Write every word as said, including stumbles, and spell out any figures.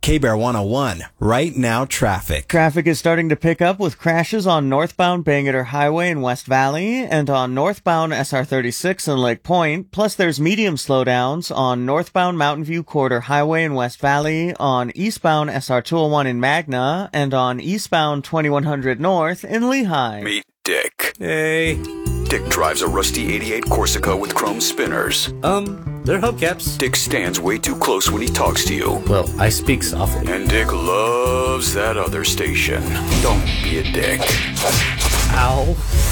K-Bear one oh one, right now traffic. Traffic is starting to pick up with crashes on northbound Bangerter Highway in West Valley and on northbound S R thirty-six in Lake Point. Plus, there's medium slowdowns on northbound Mountain View Corridor Highway in West Valley, on eastbound S R two oh one in Magna, and on eastbound twenty-one hundred North in Lehigh. Meet Dick. Hey. Dick drives a rusty eighty-eight Corsica with chrome spinners. Um, they're hubcaps. Dick stands way too close when he talks to you. Well, I speak softly. And Dick loves that other station. Don't be a dick. Ow.